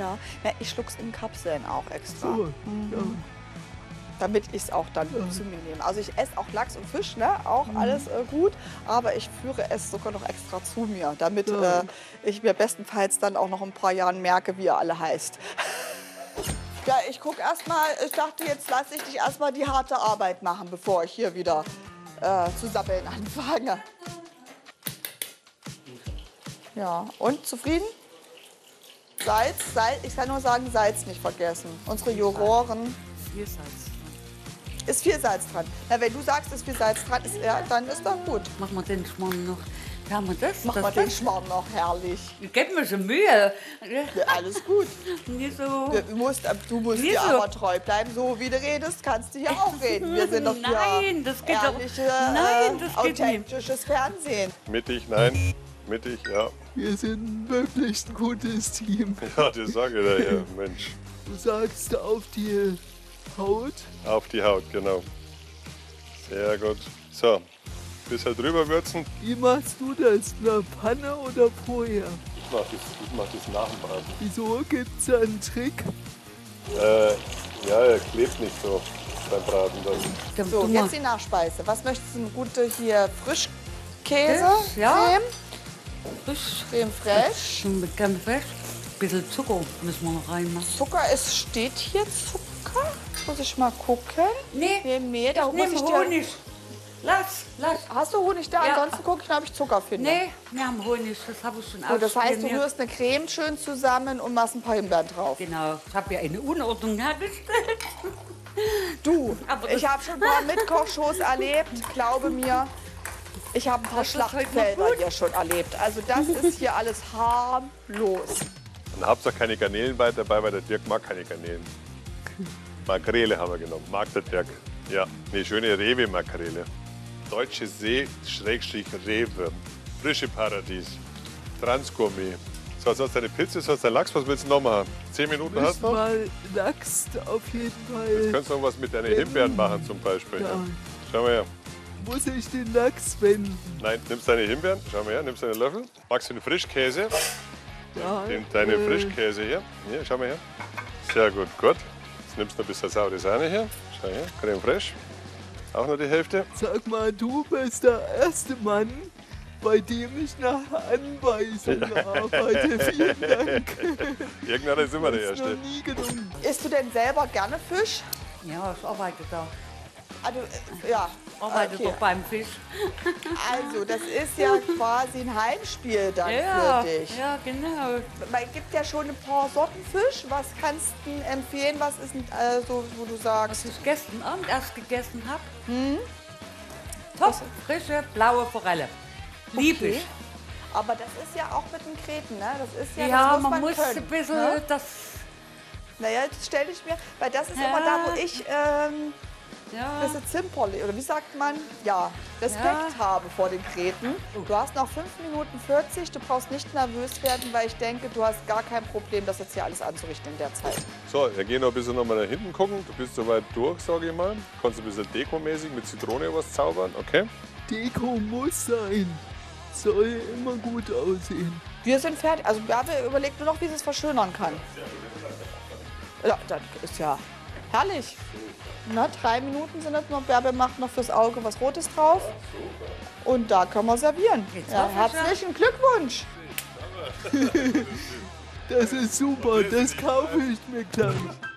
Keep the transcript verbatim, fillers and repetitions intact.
Ja, ja ich schluck's in Kapseln auch extra. So, mhm. ja. Damit ich es auch dann Ja. zu mir nehme. Also ich esse auch Lachs und Fisch, ne? Auch Mhm. alles äh, gut, aber ich führe es sogar noch extra zu mir, damit Ja. äh, ich mir bestenfalls dann auch noch ein paar Jahren merke, wie ihr alle heißt. Ja, ich gucke erst mal, ich dachte, jetzt lasse ich dich erst mal die harte Arbeit machen, bevor ich hier wieder äh, zu sabbeln anfange. Ja, und zufrieden? Salz, Salz, ich kann nur sagen, Salz nicht vergessen. Unsere Juroren. Viel Salz. Ist viel Salz dran. Na, wenn du sagst, ist viel Salz dran, ist, ja, dann ist doch gut. Machen wir den Schmarrn noch. Haben wir das? Mach das mal den das? Schmarrn noch, herrlich. Ich gebe mir schon Mühe. Ja, alles gut. Nicht so. Du musst, du musst Nicht dir so. aber treu bleiben. So wie du redest, kannst du hier auch reden. Wir sind doch hier Nein, das geht doch- ehrliche, Nein, das äh, geht nicht. authentisches Fernsehen. Mittig, nein. Mittig, ja. Wir sind wirklich ein gutes Team. Ja, das sage ich dir, ja, Mensch. Du sagst auf die Haut. Auf die Haut, genau. Sehr gut. So, bisschen drüber würzen. Wie machst du das? In der Pfanne oder vorher? Ich mach das, ich mach das nach dem Braten. Wieso? Gibt's da einen Trick? Äh, ja, er klebt nicht so beim Braten. Dann. So, Du mal- jetzt die Nachspeise. Was möchtest du? Eine gute hier Frischkäse? Das, ja. Creme? Frisch. Creme fraiche. Mit Creme fraiche. Ein bisschen Zucker müssen wir noch reinmachen. Zucker, es steht hier Zucker. Muss ich mal gucken. Nee, Nee, nee, da ich muss nehme ich dir... Honig. Lass, lass. Hast du Honig da? Ja. Ansonsten gucke ich, ob ich Zucker finde. Nee, wir haben Honig, das habe ich schon So, das heißt, du ausprobiert. rührst eine Creme schön zusammen und machst ein paar Himbeeren drauf. Genau, ich habe ja eine Unordnung hergestellt. Du, Aber ich das- habe schon ein paar Mitkochshows erlebt, glaube mir. Ich habe ein paar Das ist heute noch Schlachtfelder gut. hier schon erlebt. Also das ist hier alles harmlos. Und Hauptsache keine Garnelen bei dabei, weil der Dirk mag keine Garnelen. Makrele haben wir genommen, mag der Dirk. Ja, eine schöne Rewe-Makrele. Deutsche See-Rewe. Frische Paradies. Transgourmet. So, jetzt hast du deine Pizza, so hast du deinen Lachs. Was willst du noch machen? Zehn Minuten hast Müssen du noch? mal Lachs auf jeden Jetzt Fall. könntest du noch was mit deinen Himbeeren machen zum Beispiel. Ja. Ja. Schau mal her. Muss ich den Lachs wenden? Nein, nimmst deine Himbeeren. Schau mal her, nimmst deinen Löffel. Magst du den Frischkäse? Ja, Den, deine äh, Frischkäse hier. Hier, schau mal her. Sehr gut, gut. Jetzt nimmst du ein bisschen saure Sahne hier. Schau her, Creme fraiche. Auch noch die Hälfte. Sag mal, du bist der erste Mann, bei dem ich nach Anweisung arbeite. Vielen Dank. Irgendwann ist immer der Das ist noch Erste. nie gelungen. Isst du denn selber gerne Fisch? Ja, ich arbeite da. Also, äh, ja. Arbeite Okay. doch beim Fisch. Also, das ist ja quasi ein Heimspiel dann Ja, für dich. ja, genau. Es gibt ja schon ein paar Sorten Fisch. Was kannst du denn empfehlen? Was ist denn, äh, so, wo du sagst? Was ich gestern Abend erst gegessen habe. Hm? Top, frische, blaue Forelle. Lieb Okay. ich. Aber das ist ja auch mit den Kreten, ne? Das ist ja, Ja, das muss man man muss können, ein bisschen ne? das. Naja, das stelle ich mir, weil das ist Ja. immer da, wo ich ähm, Ja, ein bisschen Zimperli, oder wie sagt man? Ja, Respekt Ja. habe vor den Kreten. Du hast noch fünf Minuten vierzig, du brauchst nicht nervös werden, weil ich denke, du hast gar kein Problem, das jetzt hier alles anzurichten in der Zeit. So, wir gehen noch ein bisschen noch mal nach hinten gucken. Du bist soweit durch, sage ich mal. Kannst ein bisschen dekomäßig mit Zitrone was zaubern, okay? Deko muss sein. Soll immer gut aussehen. Wir sind fertig. Also Bärbe überlegt nur noch, wie sie es verschönern kann. Ja, das ist ja herrlich. Na, drei Minuten sind das noch. Bärbe macht noch fürs Auge was Rotes drauf. Und da können wir servieren. Jetzt Ja, hoffe ich, ja. herzlichen Glückwunsch. Das ist super, das kaufe ich mir gleich.